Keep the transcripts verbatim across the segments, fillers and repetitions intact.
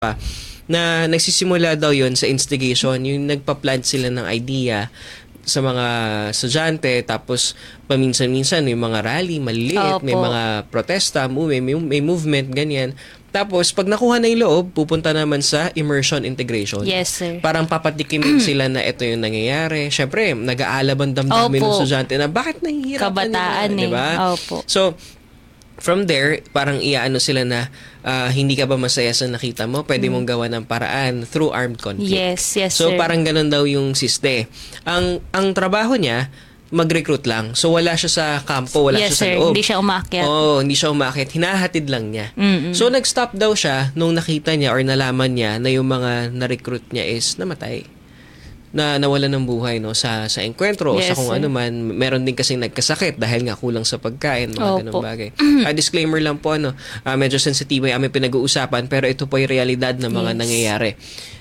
pa na nagsisimula daw yon sa instigation, yung nagpa-plant sila ng idea sa mga estudyante, tapos paminsan-minsan may mga rally, maliliit, Opo. may mga protesta, may, may, may movement, ganyan. Tapos, pag nakuha na yung loob, pupunta naman sa immersion integration. Yes, sir. Parang papatikimin sila na ito yung nangyayari. Syempre, nag-aalab ang damdamin ng Opo. estudyante na bakit nahihirapan Kabataan nila, eh. diba? Opo. So, from there, parang iaano sila na ah, hindi ka ba masaya sa nakita mo? Pwede mong gawa ng paraan through armed conflict. Yes, yes, So, sir. parang ganun daw yung siste. Ang ang trabaho niya, mag-recruit lang. So, wala siya sa kampo, wala yes, siya sa sir. loob. Hindi siya umakyat. Oo, hindi siya umakit. Hinahatid lang niya. Mm-mm. So, nag-stop daw siya nung nakita niya or nalaman niya na yung mga na-recruit niya is namatay. Na nawala ng buhay no sa sa enkwentro o Yes, sa kung sir. ano man. Meron din kasing nagkasakit dahil nga kulang sa pagkain, mga Opo. ganung bagay. Ah, disclaimer lang po, ano, ah, medyo sensitive yung aming pinag-uusapan, pero ito po yung realidad ng mga Yes. nangyayari.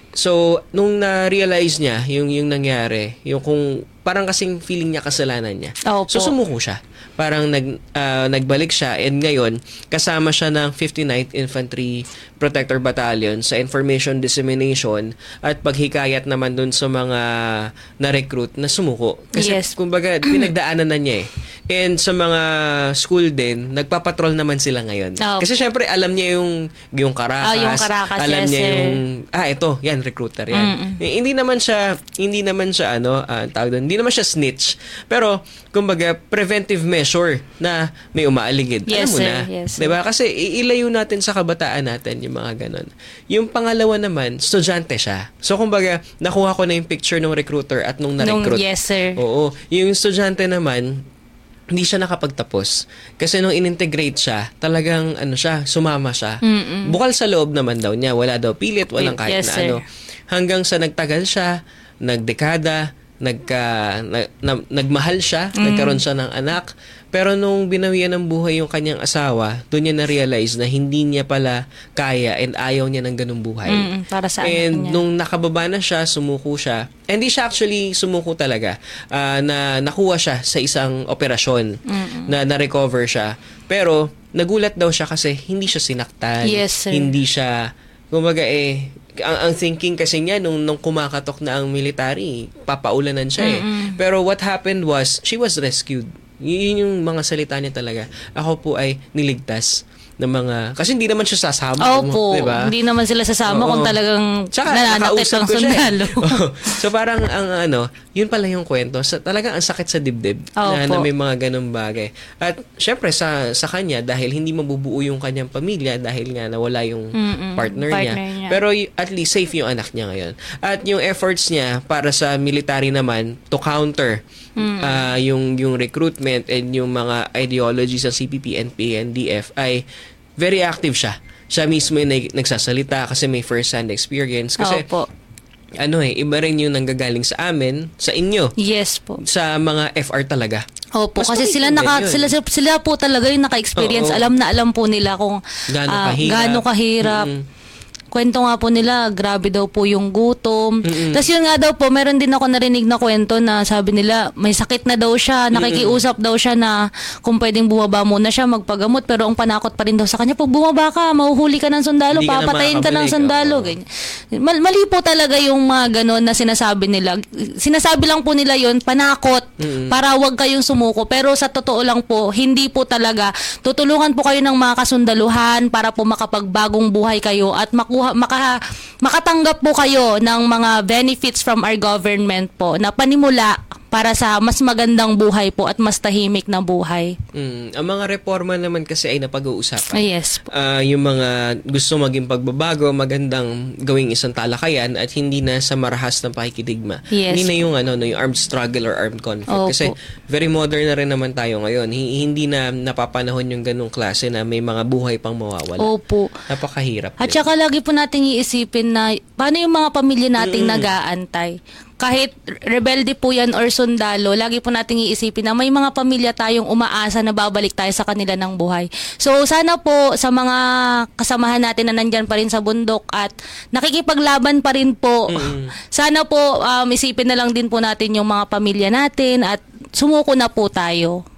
So, nung na-realize niya yung yung nangyari, yung kung parang kasing feeling niya kasalanan niya. Opo. So, sumuko siya. Parang nag, ah, nagbalik siya, and ngayon, kasama siya ng fifty-ninth Infantry Protector Battalion sa information dissemination at paghikayat naman dun sa mga na-recruit na sumuko. Kasi, Yes. kumbaga, pinagdaanan na niya eh. And sa mga school din, nagpapatrol naman sila ngayon. Oh. Kasi syempre, alam niya yung, yung Caracas. Ah, yung Caracas, alam yes, niya sir. yung, ah, ito, yan, recruiter yan. Eh, hindi naman siya, hindi naman siya, ano, ah, tawag doon, hindi naman siya snitch. Pero, kumbaga, preventive measure na may umaaligid. Yes, alam mo sir. na. Yes, sir. Diba? Kasi, iilayo natin sa kabataan natin yung mga ganon. Yung pangalawa naman, estudyante siya. So, kumbaga, nakuha ko na yung picture ng recruiter at nung Nung, na-recruit. yes, sir. Oo. Yung estudyante naman, hindi siya nakapagtapos. Kasi nung in-integrate siya, talagang ano siya, sumama siya. Mm-mm. Bukal sa loob naman daw niya. Wala daw pilit, walang kahit Yes, na sir. ano. Hanggang sa nagtagal siya, nagdekada, nagka, na, na- nagmahal siya, Mm. nagkaroon siya ng anak. Pero nung binawian ng buhay yung kanyang asawa, doon niya na-realize na hindi niya pala kaya and ayaw niya ng ganung buhay. Mm-mm, para sa anak And niya. nung nakababa na siya, sumuko siya. Hindi siya actually sumuko talaga. Ah, na nakuha siya sa isang operasyon na na-recover siya. Pero nagulat daw siya kasi hindi siya sinaktan. Yes, sir. Hindi siya, kumbaga eh, ang, ang thinking kasi niya nung, nung kumakatok na ang military, papaulanan siya eh. Pero what happened was, she was rescued. Yun yung mga salita niya talaga. Ako po ay niligtas ng mga... Kasi hindi naman siya sasama. Opo. Diba? Hindi naman sila sasama Oo. kung talagang Tsaka, nananakit nakausap ang ko siya eh. sundalo. Oo. So, parang ang ano, yun pala yung kwento. Sa, talagang ang sakit sa dibdib na, Opo. na may mga ganong bagay. At, syempre, sa, sa kanya, dahil hindi mabubuo yung kanyang pamilya, dahil nga nawala yung Mm-mm, partner, partner niya. niya. Pero, y- at least, safe yung anak niya ngayon. At yung efforts niya para sa military naman, to counter ah, yung, yung recruitment and yung mga ideologies ng C P P, N P A, N D F ay very active siya. Siya mismo yung nag- nagsasalita kasi may first-hand experience. Kasi, Opo. ano eh, iba rin yung nanggagaling sa amin, sa inyo, Yes po. sa mga F R talaga. Opo, Mas kasi sila pakikinggan naka yun. sila sila po talaga yung naka-experience. Oo. Alam na alam po nila kung Gaano ah, kahirap. gaano kahirap. Mm-mm. Kwento nga po nila, grabe daw po yung gutom. Mm-mm. Tapos yun nga daw po, meron din ako narinig na kwento na sabi nila, may sakit na daw siya, nakikiusap daw siya na kung pwedeng bumaba muna siya magpagamot, pero ang panakot pa rin daw sa kanya, pag bumaba ka, mahuhuli ka ng sundalo, Hindi ka na papatayin ka ng makakabalik, sundalo. oo. Ganyan. Mal- mali po talaga yung mga ganon na sinasabi nila. Sinasabi lang po nila yun, panakot, para wag kayong sumuko. Pero sa totoo lang po, hindi po talaga. Tutulungan po kayo ng mga kasundaluhan para po makapagbagong buhay kayo at makuha, maka, makatanggap po kayo ng mga benefits from our government po na panimula para sa mas magandang buhay po at mas tahimik na buhay. Mm, ang mga reforma naman kasi ay napag-uusapan. Ah, yes po. Ah, yung mga gusto maging pagbabago, magandang gawing isang talakayan at hindi na sa marahas ng pakikidigma. Yes. Hindi na yung ano, no, yung armed struggle or armed conflict. Opo. Kasi very modern na rin naman tayo ngayon. Hi- Hindi na napapanahon yung ganung klase na may mga buhay pang mawawala. Opo. Napakahirap. At din. saka lagi po nating iisipin na paano yung mga pamilya nating nag-aantay. Kahit rebelde po yan or sundalo, lagi po nating iisipin na may mga pamilya tayong umaasa na babalik tayo sa kanila ng buhay. So sana po sa mga kasamahan natin na nandyan pa rin sa bundok at nakikipaglaban pa rin po, sana po um, isipin na lang din po natin yung mga pamilya natin at sumuko na po tayo.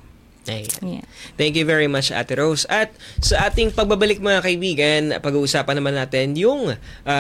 Ayan. Yeah. Thank you very much, Ate Rose. At sa ating pagbabalik mga kaibigan, pag-uusapan naman natin yung uh,